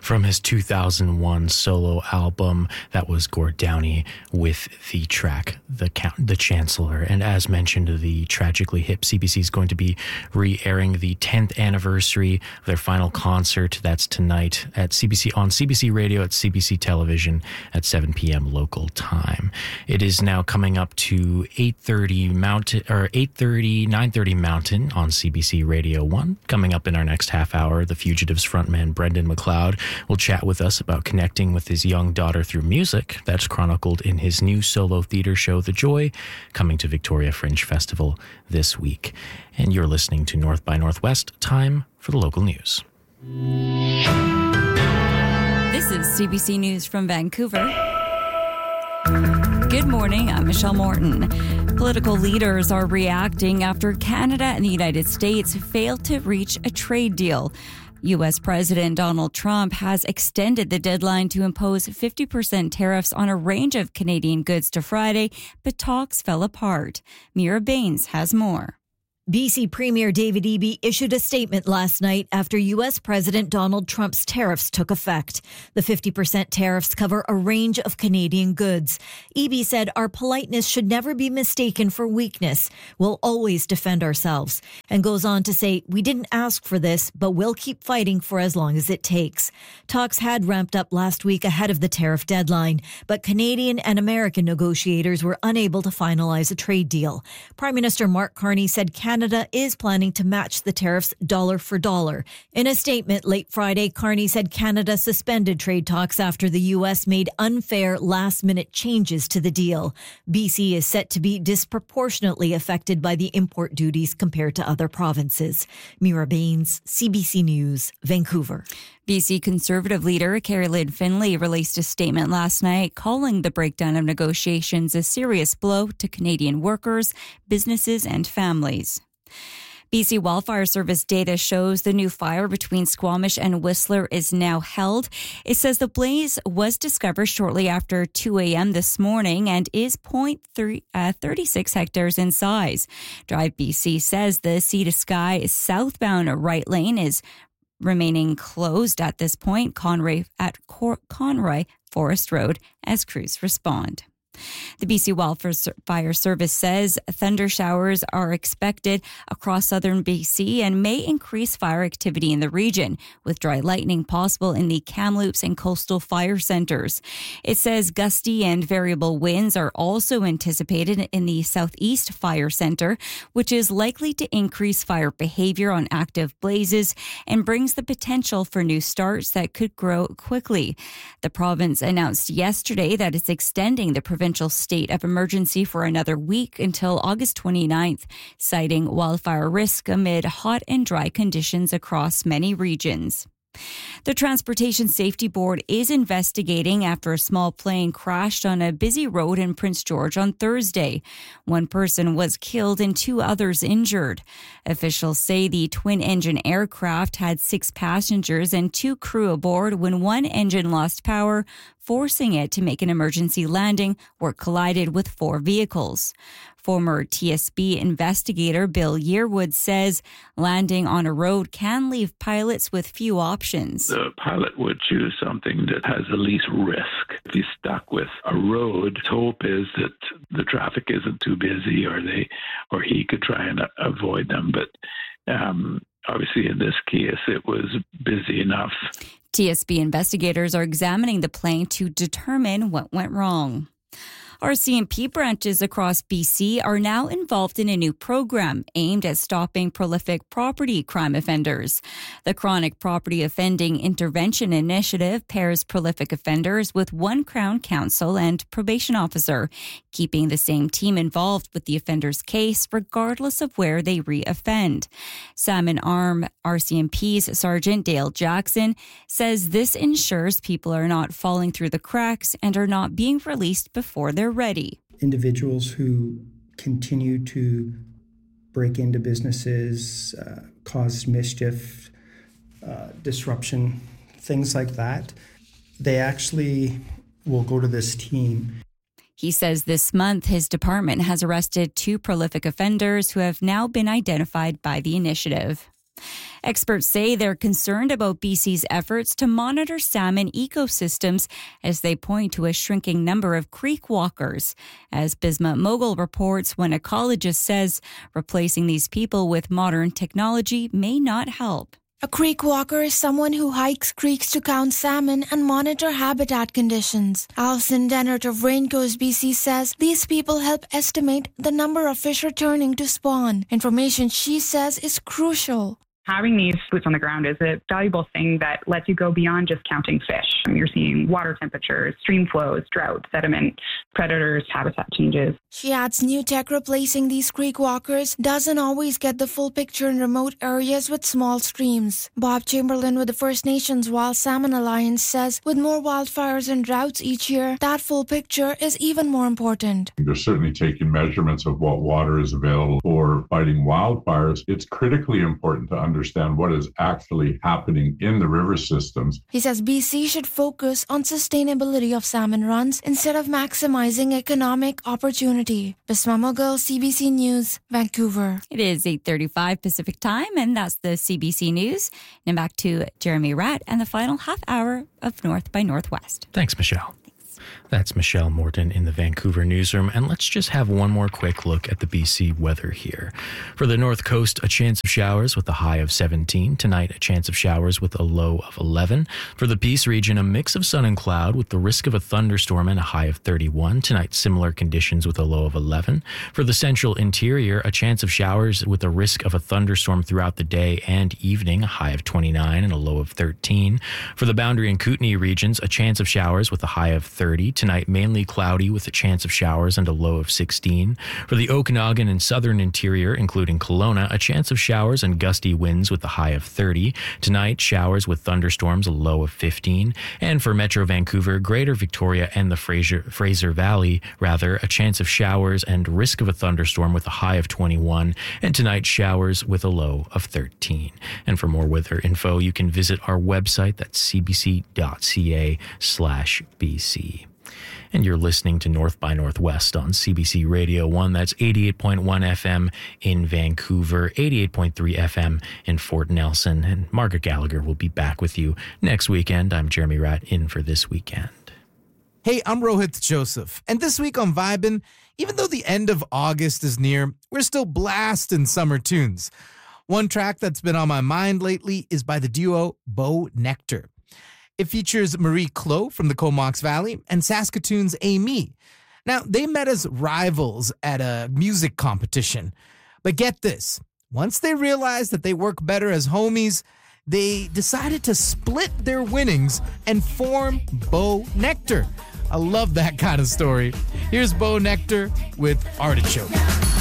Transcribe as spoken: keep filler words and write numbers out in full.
from his two thousand one solo album. That was Gord Downie with the track The Count, The Chancellor. And as mentioned, the Tragically Hip C B C is going to be re-airing the tenth anniversary of their final concert. That's tonight at C B C on C B C Radio, at C B C Television at seven p.m. local time. It is now coming up to eight thirty Mountain or eight thirty, nine thirty Mountain on C B C Radio one. Coming up in our next half hour, The Fugitives frontman Brendan McLeod will chat with us about connecting with his young daughter through music. That's chronicled in his new solo theater show, The Joy, coming to Victoria Fringe Festival this week. And you're listening to North by Northwest. Time for the local news. This is C B C News from Vancouver. Good morning, I'm Michelle Morton. Political leaders are reacting after Canada and the United States failed to reach a trade deal. U S President Donald Trump has extended the deadline to impose fifty percent tariffs on a range of Canadian goods to Friday, but talks fell apart. Mira Baines has more. B C Premier David Eby issued a statement last night after U S President Donald Trump's tariffs took effect. The fifty percent tariffs cover a range of Canadian goods. Eby said our politeness should never be mistaken for weakness. We'll always defend ourselves. And goes on to say, we didn't ask for this, but we'll keep fighting for as long as it takes. Talks had ramped up last week ahead of the tariff deadline, but Canadian and American negotiators were unable to finalize a trade deal. Prime Minister Mark Carney said Canada Canada is planning to match the tariffs dollar for dollar. In a statement late Friday, Carney said Canada suspended trade talks after the U S made unfair last-minute changes to the deal. B C is set to be disproportionately affected by the import duties compared to other provinces. Mira Baines, C B C News, Vancouver. B C Conservative leader Carrie-Lynne Finlay released a statement last night calling the breakdown of negotiations a serious blow to Canadian workers, businesses and families. B C Wildfire Service data shows the new fire between Squamish and Whistler is now held. It says the blaze was discovered shortly after two a.m. this morning and is zero point three, uh, thirty-six hectares in size. Drive B C says the Sea to Sky southbound right lane is remaining closed at this point, Conroy at Cor- Conroy Forest Road, as crews respond. The B C Wildfire Service says thunder showers are expected across southern B C and may increase fire activity in the region, with dry lightning possible in the Kamloops and coastal fire centers. It says gusty and variable winds are also anticipated in the Southeast Fire Center, which is likely to increase fire behavior on active blazes and brings the potential for new starts that could grow quickly. The province announced yesterday that it's extending the provincial state of emergency for another week until August twenty-ninth, citing wildfire risk amid hot and dry conditions across many regions. The Transportation Safety Board is investigating after a small plane crashed on a busy road in Prince George on Thursday. One person was killed and two others injured. Officials say the twin-engine aircraft had six passengers and two crew aboard when one engine lost power, forcing it to make an emergency landing where it collided with four vehicles. Former T S B investigator Bill Yearwood says landing on a road can leave pilots with few options. The pilot would choose something that has the least risk. If he's stuck with a road, his hope is that the traffic isn't too busy, or they, or he could try and avoid them. But um, obviously, in this case, it was busy enough. T S B investigators are examining the plane to determine what went wrong. R C M P branches across B C are now involved in a new program aimed at stopping prolific property crime offenders. The Chronic Property Offending Intervention Initiative pairs prolific offenders with one Crown Counsel and probation officer, keeping the same team involved with the offender's case regardless of where they re-offend. Salmon Arm R C M P's Sergeant Dale Jackson says this ensures people are not falling through the cracks and are not being released before they're ready. Individuals who continue to break into businesses, uh, cause mischief, uh, disruption, things like that, they actually will go to this team. He says this month his department has arrested two prolific offenders who have now been identified by the initiative. Experts say they're concerned about B C's efforts to monitor salmon ecosystems as they point to a shrinking number of creek walkers. As Bismuth Mogul reports, one ecologist says replacing these people with modern technology may not help. A creek walker is someone who hikes creeks to count salmon and monitor habitat conditions. Alison Dennert of Raincoast B C says these people help estimate the number of fish returning to spawn. Information she says is crucial. Having these boots on the ground is a valuable thing that lets you go beyond just counting fish. You're seeing water temperatures, stream flows, drought, sediment, predators, habitat changes. She adds new tech replacing these creek walkers doesn't always get the full picture in remote areas with small streams. Bob Chamberlain with the First Nations Wild Salmon Alliance says with more wildfires and droughts each year, that full picture is even more important. They're certainly taking measurements of what water is available for fighting wildfires. It's critically important to understand understand what is actually happening in the river systems. He says B C should focus on sustainability of salmon runs instead of maximizing economic opportunity. Bismuth Mogul, C B C News, Vancouver. It is eight thirty-five Pacific Time, and that's the C B C News. Now back to Jeremy Ratt and the final half hour of North by Northwest. Thanks, Michelle. That's Michelle Morton in the Vancouver newsroom. And let's just have one more quick look at the B C weather here. For the North Coast, a chance of showers with a high of seventeen. Tonight, a chance of showers with a low of eleven. For the Peace region, a mix of sun and cloud with the risk of a thunderstorm and a high of thirty-one. Tonight, similar conditions with a low of eleven. For the Central Interior, a chance of showers with a risk of a thunderstorm throughout the day and evening, a high of twenty-nine and a low of thirteen. For the Boundary and Kootenay regions, a chance of showers with a high of thirty. Tonight, mainly cloudy with a chance of showers and a low of sixteen. For the Okanagan and Southern Interior, including Kelowna, a chance of showers and gusty winds with a high of thirty. Tonight, showers with thunderstorms, a low of fifteen. And for Metro Vancouver, Greater Victoria, and the Fraser, Fraser Valley, rather, a chance of showers and risk of a thunderstorm with a high of twenty-one. And tonight, showers with a low of thirteen. And for more weather info, you can visit our website, that's cbc.ca slash BC. And you're listening to North by Northwest on C B C Radio one. That's eighty-eight point one F M in Vancouver, eighty-eight point three F M in Fort Nelson. And Margaret Gallagher will be back with you next weekend. I'm Jeremy Ratt in for this weekend. Hey, I'm Rohit Joseph. And this week on Vibin', even though the end of August is near, we're still blasting summer tunes. One track that's been on my mind lately is by the duo Bo Nectar. It features Marie Clow from the Comox Valley and Saskatoon's Amy. Now, they met as rivals at a music competition. But get this, once they realized that they work better as homies, they decided to split their winnings and form Bo Nectar. I love that kind of story. Here's Bo Nectar with Artichoke.